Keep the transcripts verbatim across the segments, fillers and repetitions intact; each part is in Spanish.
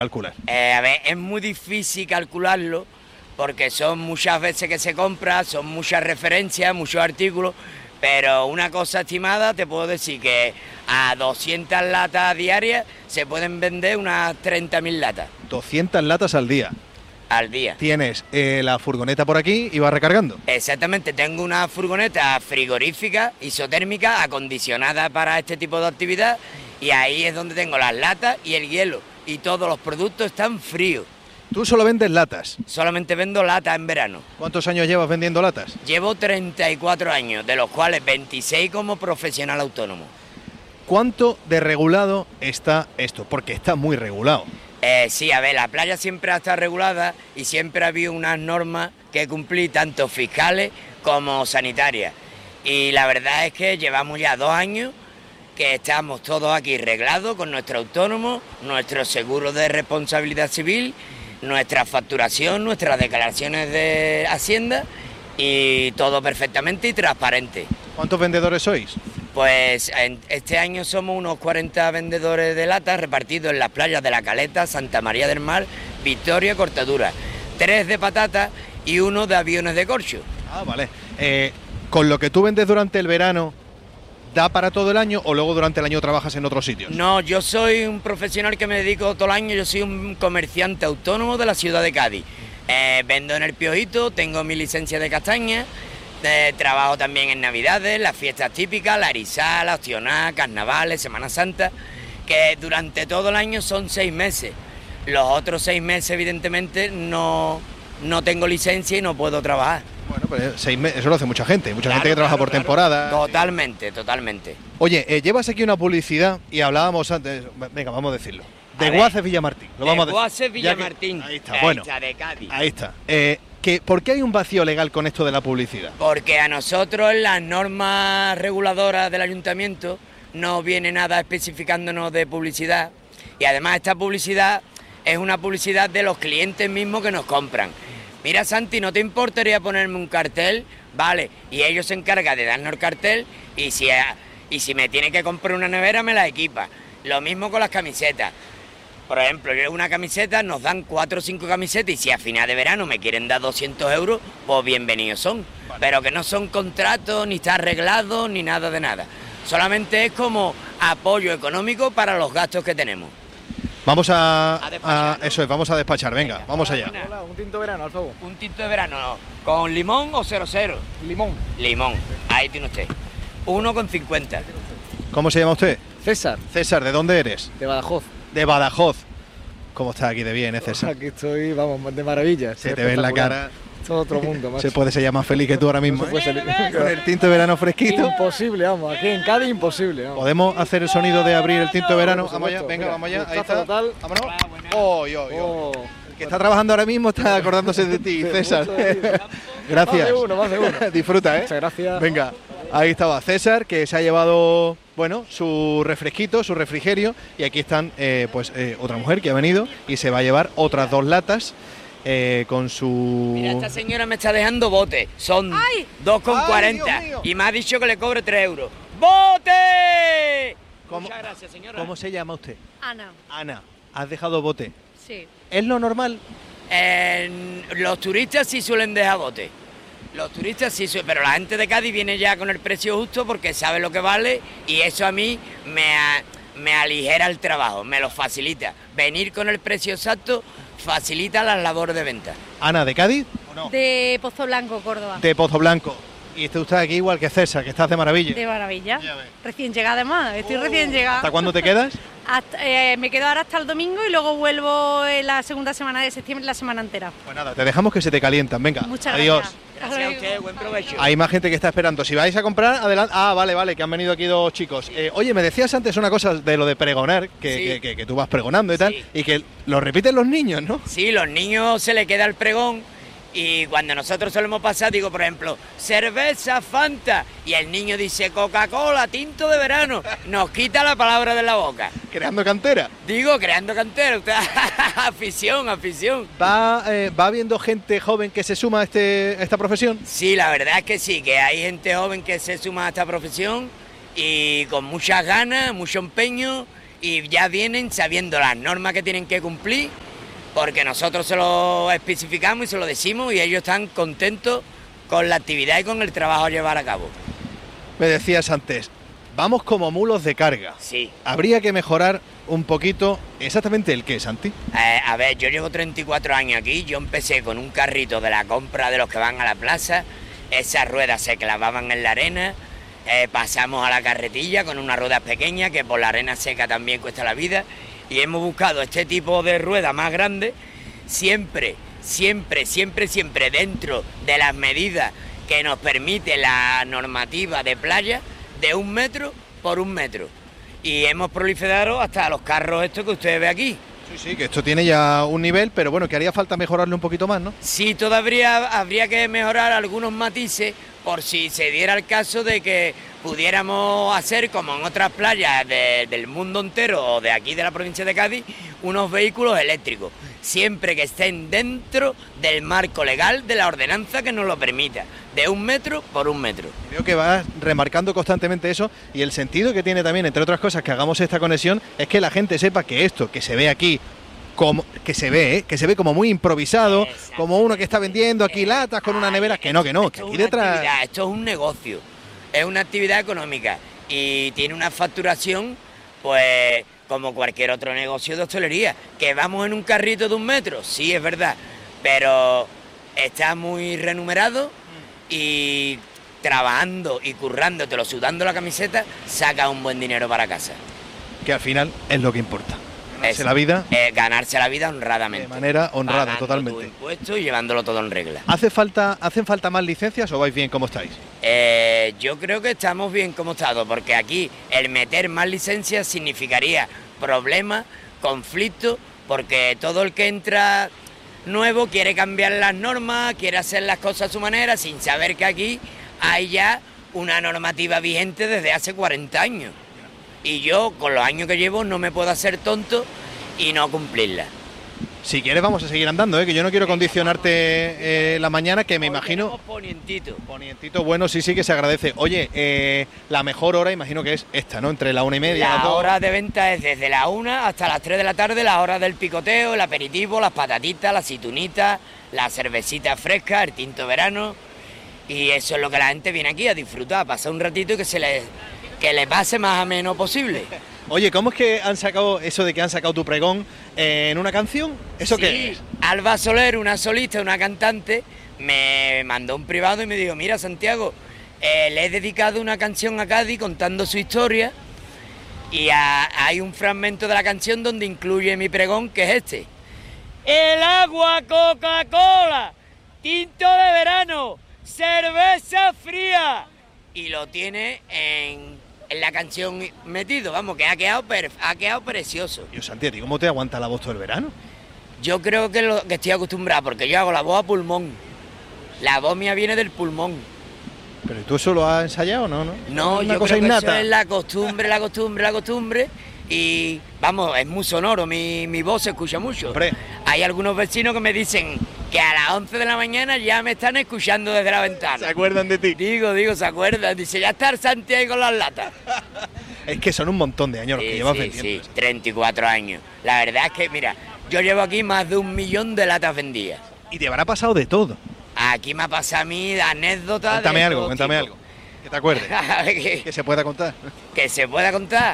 calcular? Eh, a ver, es muy difícil calcularlo porque son muchas veces que se compra, son muchas referencias, muchos artículos, pero una cosa estimada te puedo decir que a doscientas latas diarias se pueden vender unas treinta mil latas. doscientas latas al día. Al día. Tienes eh, la furgoneta por aquí y vas recargando. Exactamente, tengo una furgoneta frigorífica, isotérmica, acondicionada para este tipo de actividad y ahí es donde tengo las latas y el hielo y todos los productos están fríos. Tú solo vendes latas. Solamente vendo latas en verano. ¿Cuántos años llevas vendiendo latas? Llevo treinta y cuatro años, de los cuales veintiséis como profesional autónomo. ¿Cuánto de regulado está esto? Porque está muy regulado. Eh, sí, a ver, la playa siempre ha estado regulada y siempre ha habido unas normas que cumplir, tanto fiscales como sanitarias. Y la verdad es que llevamos ya dos años que estamos todos aquí reglados con nuestro autónomo, nuestro seguro de responsabilidad civil, nuestra facturación, nuestras declaraciones de Hacienda y todo perfectamente y transparente. ¿Cuántos vendedores sois? Pues en este año somos unos cuarenta vendedores de latas repartidos en las playas de La Caleta, Santa María del Mar, Victoria, Cortadura. Tres de patatas y uno de aviones de corcho. Ah, vale. Eh, ¿Con lo que tú vendes durante el verano, da para todo el año o luego durante el año trabajas en otros sitios? No, yo soy un profesional que me dedico todo el año, yo soy un comerciante autónomo de la ciudad de Cádiz. Eh, vendo en El Piojito, tengo mi licencia de castaña. Eh, trabajo también en Navidades, las fiestas típicas, la Arizal, la Ostioná, Carnavales, Semana Santa, que durante todo el año son seis meses. Los otros seis meses, evidentemente, no, no tengo licencia y no puedo trabajar. Bueno, pues seis meses, eso lo hace mucha gente, mucha Claro, gente que trabaja claro, por claro. temporada. Totalmente, totalmente. Oye, eh, llevas aquí una publicidad y hablábamos antes, venga, vamos a decirlo, de A ver. Guaces Villamartín. Lo vamos a decir. Guaces Ya que- Villamartín. Ahí está, bueno, Hecha de Cádiz. ahí está. Eh, que, ¿Por qué hay un vacío legal con esto de la publicidad? Porque a nosotros en las normas reguladoras del ayuntamiento no viene nada especificándonos de publicidad y además esta publicidad es una publicidad de los clientes mismos que nos compran. Mira, Santi, ¿no te importaría ponerme un cartel? Vale, y ellos se encargan de darnos el cartel y si, y si me tiene que comprar una nevera me la equipa. Lo mismo con las camisetas. Por ejemplo, yo una camiseta, nos dan cuatro o cinco camisetas y si a final de verano me quieren dar doscientos euros, pues bienvenidos son. Vale. Pero que no son contratos, ni está arreglado, ni nada de nada. Solamente es como apoyo económico para los gastos que tenemos. Vamos a, A despachar, a- ¿no? eso es, vamos a despachar, venga, Venga. vamos allá. Hola, un tinto verano, al favor. Un tinto de verano, ¿no? ¿Con limón o cero cero? Limón. Limón, ahí tiene usted. Uno con cincuenta. ¿Cómo se llama usted? César, César, ¿de dónde eres? de Badajoz. De Badajoz. ¿Cómo estás aquí de bien, eh, César? Aquí estoy, vamos, de maravilla. Se estoy te ve en la espectacular. cara. Todo otro mundo, macho. Se puede ser ya más feliz que tú ahora mismo. No se puede ¿eh? salir. Con el tinto de verano fresquito. Imposible, vamos. Aquí en Cádiz, imposible. Vamos. ¿Podemos hacer el sonido de abrir el tinto de verano? Por Vamos allá, supuesto, venga, mira, vamos allá. Ahí gustazo está. total. Vámonos. Hola, buenas. Oy, oy, oy. Oh, El que está trabajando ahora mismo está acordándose de ti, de César. mucho de ti. Gracias. Más de uno, más de uno. Disfruta, ¿eh? Muchas gracias. Venga, ahí estaba César, que se ha llevado, bueno, su refresquito, su refrigerio, y aquí están, eh, pues, eh, otra mujer que ha venido y se va a llevar otras dos latas eh, con su... Mira, esta señora me está dejando bote. Son ¡Ay! dos con ¡Ay, cuarenta Dios mío! y me ha dicho que le cobre tres euros. ¡Bote! ¿Cómo- Muchas gracias, señora. ¿Cómo se llama usted? Ana, Ana, has dejado bote. sí. ¿Es lo normal? Eh, los turistas sí suelen dejar bote. Los turistas sí suelen, pero la gente de Cádiz viene ya con el precio justo porque sabe lo que vale y eso a mí me, a- me aligera el trabajo, me lo facilita. Venir con el precio exacto facilita las labores de venta. Ana, ¿de Cádiz o no? De Pozo Blanco, Córdoba. De Pozo Blanco. Y está usted aquí igual que César, que estás de maravilla. De maravilla. Ya ves. Recién llegada además, estoy Oh. recién llegada. ¿Hasta cuándo te quedas? Hasta- eh, me quedo ahora hasta el domingo y luego vuelvo en la segunda semana de septiembre, la semana entera. Pues nada, te dejamos que se te calientan. Venga, Muchas adiós. gracias. Gracias a usted, buen provecho. Hay más gente que está esperando. Si vais a comprar, adelante. Ah, vale, vale, que han venido aquí dos chicos. Eh, oye, me decías antes una cosa de lo de pregonar, que, Sí. que, que- que tú vas pregonando y tal, Sí. y que lo repiten los niños, ¿no? Sí, los niños se les queda el pregón y cuando nosotros solemos pasar, digo, por ejemplo, cerveza, Fanta, y el niño dice Coca-Cola, tinto de verano, nos quita la palabra de la boca. Creando cantera. Digo, creando cantera, usted, afición, afición. ¿Va, eh, ¿Va habiendo gente joven que se suma a, este, a esta profesión? Sí, la verdad es que sí, que hay gente joven que se suma a esta profesión y con muchas ganas, mucho empeño y ya vienen sabiendo las normas que tienen que cumplir, porque nosotros se lo especificamos y se lo decimos y ellos están contentos con la actividad y con el trabajo a llevar a cabo. Me decías antes, vamos como mulos de carga. Sí. Habría que mejorar un poquito exactamente el qué, Santi. Eh, a ver, yo llevo treinta y cuatro años aquí, yo empecé con un carrito de la compra de los que van a la plaza, esas ruedas se clavaban en la arena, eh, pasamos a la carretilla con unas ruedas pequeñas que por la arena seca también cuesta la vida, y hemos buscado este tipo de rueda más grande, siempre, siempre, siempre, siempre dentro de las medidas que nos permite la normativa de playa, de un metro por un metro. Y hemos proliferado hasta los carros estos que usted ve aquí. Sí, sí, que esto tiene ya un nivel, pero bueno, que haría falta mejorarlo un poquito más, ¿no? Sí, todavía habría que mejorar algunos matices por si se diera el caso de que pudiéramos hacer, como en otras playas de, del mundo entero o de aquí de la provincia de Cádiz, unos vehículos eléctricos, siempre que estén dentro del marco legal de la ordenanza que nos lo permita, de un metro por un metro. Creo que vas remarcando constantemente eso, y el sentido que tiene también, entre otras cosas, que hagamos esta conexión, es que la gente sepa que esto que se ve aquí, como que se ve, ¿eh? que se ve como muy improvisado, exacto, como uno que está vendiendo aquí latas con una nevera, que no, que no, que aquí detrás... Esto es un negocio, es una actividad económica y tiene una facturación, pues, como cualquier otro negocio de hostelería. Que vamos en un carrito de un metro, sí, es verdad, pero está muy renumerado y trabajando y currándotelo, sudando la camiseta, saca un buen dinero para casa. Que al final es lo que importa. Ganarse es, la vida. Eh, ganarse la vida honradamente. De manera honrada, pagando totalmente. Tu impuesto y llevándolo todo en regla. ¿Hace falta, ¿Hacen falta más licencias o vais bien como estáis? Eh, yo creo que estamos bien como estado, porque aquí el meter más licencias significaría problemas, conflictos, porque todo el que entra nuevo quiere cambiar las normas, quiere hacer las cosas a su manera, sin saber que aquí hay ya una normativa vigente desde hace cuarenta años. Y yo, con los años que llevo, no me puedo hacer tonto y no cumplirla. Si quieres vamos a seguir andando, ¿eh? Que yo no quiero condicionarte eh, la mañana, que me Hoy imagino... Ponientito. Ponientito, bueno, sí, sí que se agradece. Oye, eh, la mejor hora imagino que es esta, ¿no? Entre la una y media. La las dos. hora de venta es desde la una hasta las tres de la tarde, la hora del picoteo, el aperitivo, las patatitas, las aceitunitas, la cervecita fresca, el tinto verano. Y eso es lo que la gente viene aquí a disfrutar, a pasar un ratito y que se le, que le pase más ameno posible. Oye, ¿cómo es que han sacado eso de que han sacado tu pregón en una canción? ¿Eso sí, qué es? Alba Soler, una solista, una cantante, me mandó un privado y me dijo, mira Santiago, eh, le he dedicado una canción a Cádiz contando su historia y a, hay un fragmento de la canción donde incluye mi pregón, que es este. El agua Coca-Cola, tinto de verano, cerveza fría. Y lo tiene en... en la canción metido, vamos, que ha quedado, per, ha quedado precioso. Dios, Santi, ¿cómo te aguanta la voz todo el verano? Yo creo que, lo, que estoy acostumbrado, porque yo hago la voz a pulmón. La voz mía viene del pulmón. ¿Pero tú eso lo has ensayado, no? No, no ¿Una yo cosa creo innata? que eso es la costumbre, la costumbre, la costumbre. Y, vamos, es muy sonoro, mi, mi voz se escucha mucho. Hombre. Hay algunos vecinos que me dicen que a las once de la mañana ya me están escuchando desde la ventana. ¿Se acuerdan de ti? Digo, digo, se acuerdan. Dice, ya está el Santi ahí con las latas. Es que son un montón de años los sí, que llevas sí, vendiendo. Sí, treinta y cuatro años. La verdad es que, mira, yo llevo aquí más de un millón de latas vendidas. Y te habrá pasado de todo. Aquí me ha pasado a mí anécdotas. Cuéntame de algo, todo cuéntame tipo. algo. Que te acuerdes. que, que se pueda contar. Que se pueda contar.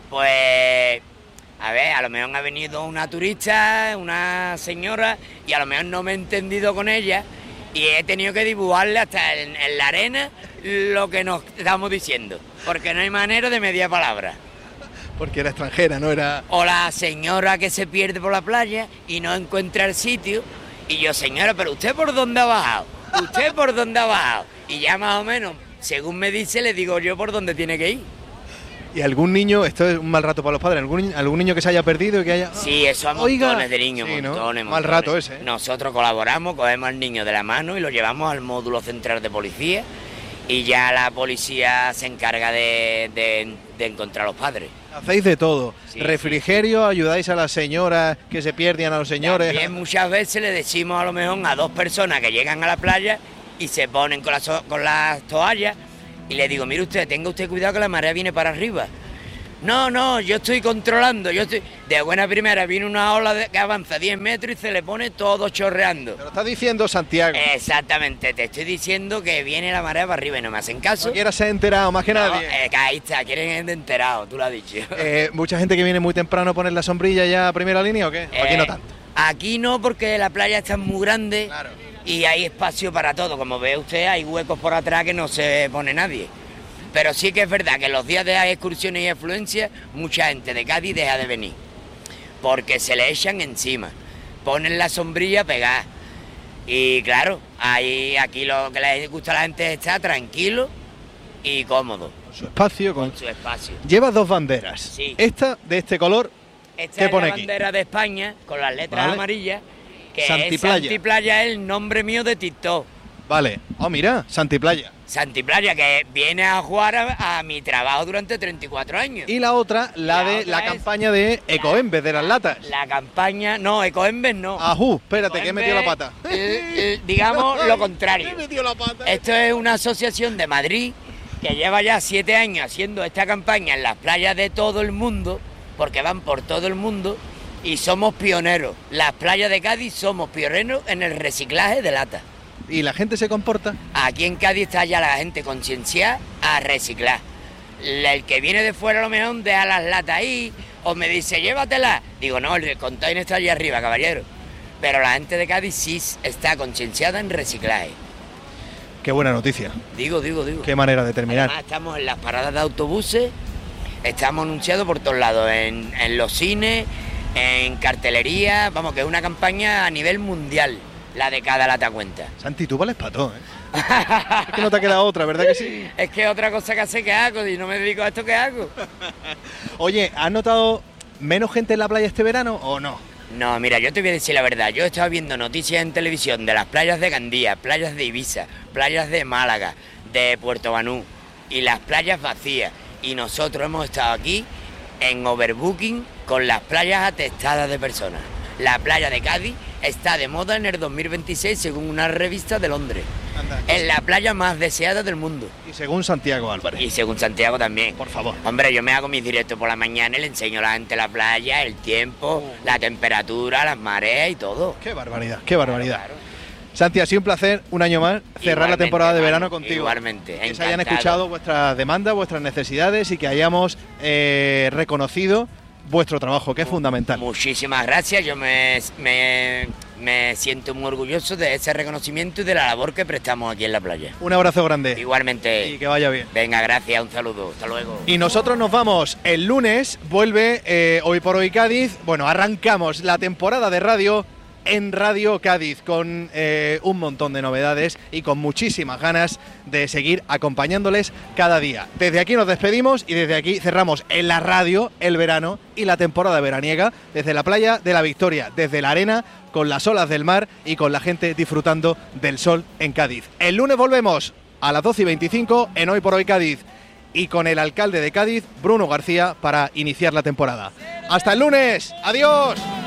Pues, a ver, a lo mejor ha venido una turista, una señora, y a lo mejor no me he entendido con ella, y he tenido que dibujarle hasta en, en la arena lo que nos estamos diciendo, porque no hay manera de media palabra. Porque era extranjera, no era... O la señora que se pierde por la playa y no encuentra el sitio, y yo, señora, pero ¿usted por dónde ha bajado? ¿Usted por dónde ha bajado? Y ya más o menos, según me dice, le digo yo por dónde tiene que ir. ¿Y algún niño, esto es un mal rato para los padres, algún, algún niño que se haya perdido y que haya... Sí, eso a montones Oiga. de niños, sí, montones, ¿no? montones. Mal rato ese, ¿eh? Nosotros colaboramos, cogemos al niño de la mano y lo llevamos al módulo central de policía y ya la policía se encarga de, de, de encontrar a los padres. Hacéis de todo. Sí, Refrigerio, sí. ayudáis a las señoras que se pierdan, a los señores... También muchas veces le decimos a lo mejor a dos personas que llegan a la playa y se ponen con las, con las toallas y le digo, mire usted, tenga usted cuidado que la marea viene para arriba. No, no, yo estoy controlando, yo estoy... De buena primera viene una ola de, que avanza diez metros y se le pone todo chorreando. Te lo está diciendo Santiago. Exactamente, te estoy diciendo que viene la marea para arriba y no me hacen caso. No quieras ser enterado, más que no, nadie. Eh, ahí está, quieren ser enterado, tú lo has dicho. Eh, ¿Mucha gente que viene muy temprano a poner la sombrilla ya a primera línea o qué? ¿O aquí Eh, no tanto? Aquí no, porque la playa está muy grande Claro. y hay espacio para todo. Como ve usted, hay huecos por atrás que no se pone nadie. Pero sí que es verdad que los días de excursiones y afluencias, mucha gente de Cádiz deja de venir. Porque se le echan encima. Ponen la sombrilla pegada. Y claro, ahí aquí lo que les gusta a la gente es estar tranquilo y cómodo. Con su espacio, con... Con su espacio. Lleva dos banderas. Sí. Esta de este color. Esta ¿Qué es pone la aquí? bandera de España con las letras Vale. amarillas. Que Santiplaya. es Santiplaya, es el nombre mío de TikTok. Vale. Oh, mira, Santiplaya. Santiplaya, que viene a jugar a, a mi trabajo durante treinta y cuatro años. Y la otra, la, La de otra la es- campaña de Ecoembes, de las latas. La campaña, no, Ecoembes no. Ajú, espérate, que he Ecoembes, metido la pata. eh, eh, digamos lo contrario. He metido la pata. Esto es una asociación de Madrid que lleva ya siete años haciendo esta campaña en las playas de todo el mundo, porque van por todo el mundo, y somos pioneros. Las playas de Cádiz somos pioneros en el reciclaje de latas. ¿Y la gente se comporta? Aquí en Cádiz está ya la gente concienciada a reciclar. El que viene de fuera a lo mejor deja las latas ahí o me dice, llévatelas. Digo, no, el container está allí arriba, caballero. Pero la gente de Cádiz sí está concienciada en reciclaje. Qué buena noticia. Digo, digo, digo. Qué manera de terminar. Además, estamos en las paradas de autobuses, estamos anunciados por todos lados, en, en los cines, en cartelería. Vamos, que es una campaña a nivel mundial, la de cada lata cuenta. Santi, tú vales para todo, ¿eh? Es que no te ha quedado otra, ¿verdad que sí? Es que otra cosa que hace que hago, y no me dedico a esto que hago. Oye, ¿has notado menos gente en la playa este verano o no? No, mira, yo te voy a decir la verdad. Yo he estado viendo noticias en televisión de las playas de Gandía, playas de Ibiza, playas de Málaga, de Puerto Banú y las playas vacías. Y nosotros hemos estado aquí en overbooking con las playas atestadas de personas. La playa de Cádiz está de moda en el dos mil veintiséis según una revista de Londres. Anda. Es la playa más deseada del mundo. Y según Santiago Álvarez. Y según Santiago también. Por favor. Hombre, yo me hago mis directos por la mañana y le enseño a la gente la playa, el tiempo, la temperatura, las mareas y todo. Qué barbaridad, qué barbaridad. Claro. Santi, ha sido un placer un año más cerrar la Igualmente, temporada de hermano, verano contigo. igualmente, Que se hayan encantado. escuchado vuestras demandas, vuestras necesidades y que hayamos eh, reconocido vuestro trabajo, que es fundamental. Muchísimas gracias, yo me, me, me siento muy orgulloso de ese reconocimiento y de la labor que prestamos aquí en la playa. Un abrazo grande Igualmente. y que vaya bien. Venga, gracias, un saludo, hasta luego. Y nosotros nos vamos el lunes, vuelve eh, Hoy por Hoy Cádiz. Bueno, arrancamos la temporada de radio en Radio Cádiz con eh, un montón de novedades y con muchísimas ganas de seguir acompañándoles cada día. Desde aquí nos despedimos y desde aquí cerramos en la radio el verano y la temporada veraniega desde la playa de la Victoria, desde la arena, con las olas del mar y con la gente disfrutando del sol en Cádiz. El lunes volvemos a las doce y veinticinco en Hoy por Hoy Cádiz y con el alcalde de Cádiz, Bruno García, para iniciar la temporada. ¡Hasta el lunes! ¡Adiós!